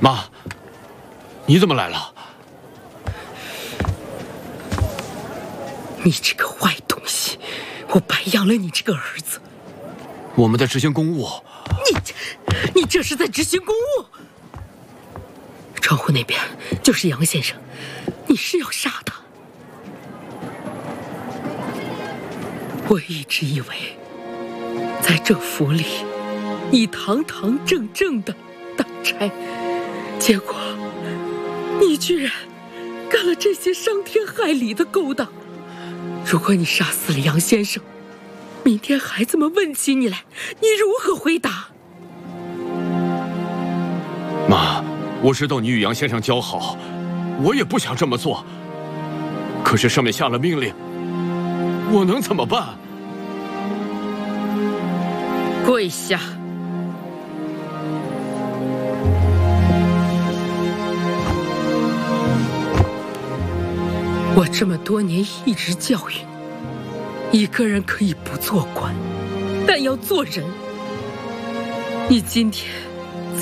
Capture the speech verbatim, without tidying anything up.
妈，你怎么来了？ 你这个坏东西，我白养了你这个儿子。 我们在执行公务。 你这，你这是在执行公务？窗户那边就是杨先生，你是要杀他？我一直以为，在这府里，你堂堂正正的当差，结果你居然干了这些伤天害理的勾当。如果你杀死了杨先生，明天孩子们问起你来，你如何回答？ 妈，我知道你与杨先生交好，我也不想这么做。可是上面下了命令，我能怎么办？ 跪下！我这么多年一直教育你，一个人可以不做官，但要做人。你今天